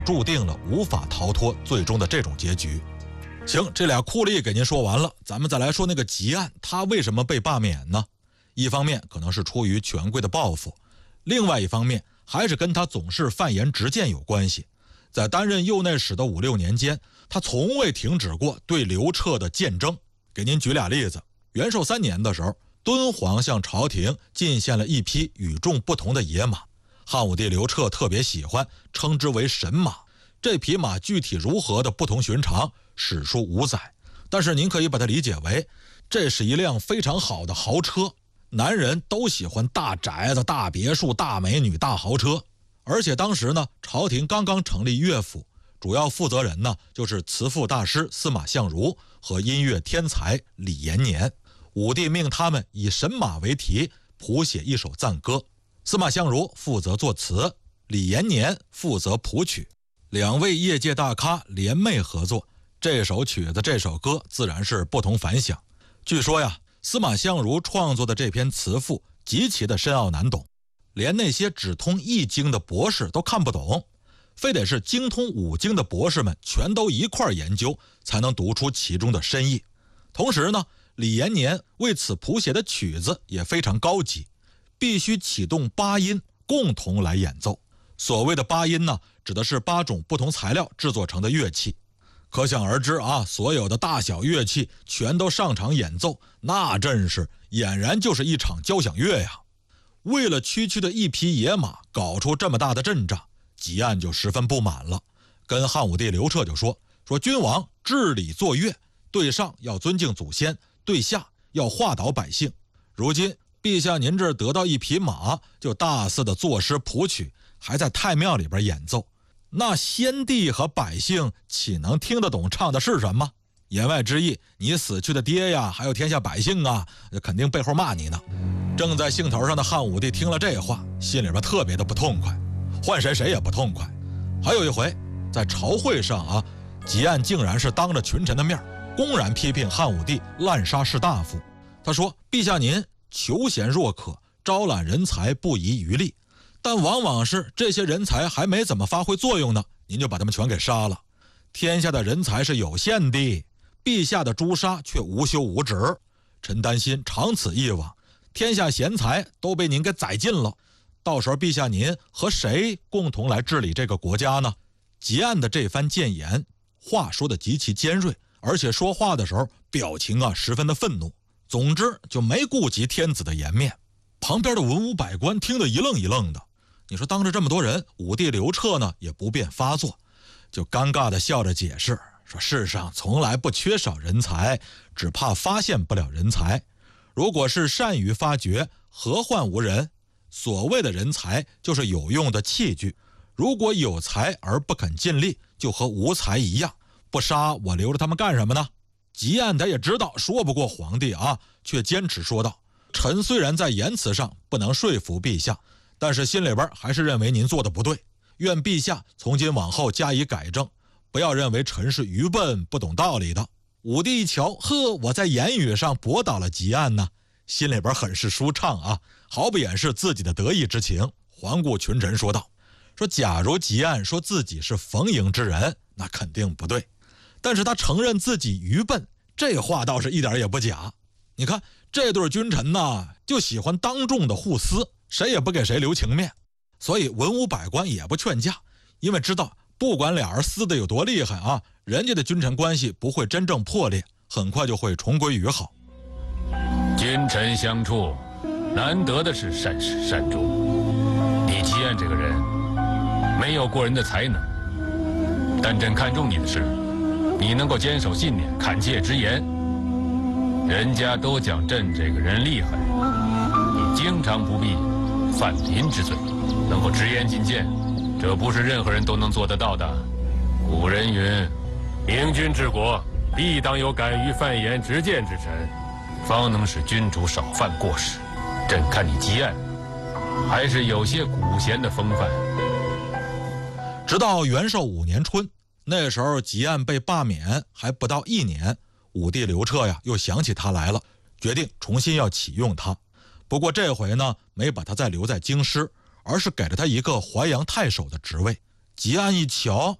注定了无法逃脱最终的这种结局。行，这俩酷吏给您说完了，咱们再来说那个吉案，他为什么被罢免呢？一方面可能是出于权贵的报复，另外一方面还是跟他总是犯言直谏有关系。在担任右内史的5、6年间，他从未停止过对刘彻的谏争。给您举俩例子。元寿3年的时候，敦煌向朝廷进献了一匹与众不同的野马，汉武帝刘彻特别喜欢，称之为神马。这匹马具体如何的不同寻常，史书无载，但是您可以把它理解为，这是一辆非常好的豪车。男人都喜欢大宅子、大别墅、大美女、大豪车。而且当时呢，朝廷刚刚成立乐府，主要负责人呢就是词赋大师司马相如和音乐天才李延年。武帝命他们以神马为题谱写一首赞歌，司马相如负责作词，李延年负责谱曲，两位业界大咖联袂合作，这首曲子这首歌自然是不同凡响。据说呀，司马相如创作的这篇词赋极其的深奥难懂，连那些只通易经的博士都看不懂，非得是精通5经的博士们全都一块研究，才能读出其中的深意。同时呢，李延年为此谱写的曲子也非常高级，必须启动8音共同来演奏。所谓的8音呢，指的是8种不同材料制作成的乐器。可想而知啊，所有的大小乐器全都上场演奏，那真是俨然就是一场交响乐呀。为了区区的一匹野马搞出这么大的阵仗，吉案就十分不满了，跟汉武帝刘彻就说君王治理作乐，对上要尊敬祖先，对下要化导百姓。如今陛下您这得到一匹马，就大肆的作诗谱曲，还在太庙里边演奏，那先帝和百姓岂能听得懂唱的是什么？言外之意，你死去的爹呀，还有天下百姓啊，肯定背后骂你呢。正在兴头上的汉武帝听了这话，心里边特别的不痛快，换谁也不痛快。还有一回在朝会上啊，吉案竟然是当着群臣的面公然批评汉武帝滥杀士大夫。他说，陛下您求贤若渴，招揽人才不遗余力，但往往是这些人才还没怎么发挥作用呢，您就把他们全给杀了。天下的人才是有限的，陛下的诛杀却无休无止。臣担心长此以往，天下贤才都被您给宰尽了，到时候陛下您和谁共同来治理这个国家呢？吉案的这番谏言，话说的极其尖锐，而且说话的时候表情十分的愤怒。总之就没顾及天子的颜面。旁边的文武百官听得一愣一愣的。你说当着这么多人，武帝刘彻呢也不便发作，就尴尬的笑着解释说，世上从来不缺少人才，只怕发现不了人才。如果是善于发掘，何患无人？所谓的人才就是有用的器具，如果有才而不肯尽力，就和无才一样。不杀我留着他们干什么呢？吉案他也知道说不过皇帝啊，却坚持说道，臣虽然在言辞上不能说服陛下，但是心里边还是认为您做的不对，愿陛下从今往后加以改正，不要认为臣是愚笨不懂道理的。武帝一瞧，呵，我在言语上驳倒了吉案呢，心里边很是舒畅啊，毫不掩饰自己的得意之情，环顾群臣说道，假如吉案说自己是逢迎之人，那肯定不对，但是他承认自己愚笨，这话倒是一点也不假。你看这对君臣呢，就喜欢当众的互撕，谁也不给谁留情面，所以文武百官也不劝架，因为知道不管俩人撕的有多厉害啊，人家的君臣关系不会真正破裂，很快就会重归于好。 君臣相处，难得的是善始善终。你吉案这个人没有过人的才能，但朕看中你的是你能够坚守信念，砍戒直言。人家都讲朕这个人厉害，你经常不避犯临之罪，能够直言进谏，这不是任何人都能做得到的。古人云，明君治国，必当有敢于犯言直谏之臣，方能使君主少犯过失。朕看你吉案还是有些古贤的风范。 直到元寿5年春，那时候吉案被罢免还不到1年，武帝刘彻呀又想起他来了，决定重新要启用他。不过这回呢，没把他再留在京师，而是给了他一个淮阳太守的职位。 吉安一瞧，